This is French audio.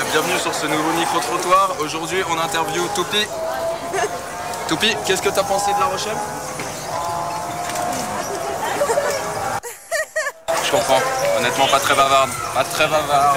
bienvenue sur ce nouveau micro-trottoir. Aujourd'hui, on interview Toupi. Toupi, qu'est-ce que t'as pensé de La Rochelle? Je comprends, honnêtement pas très bavarde. Pas très bavarde.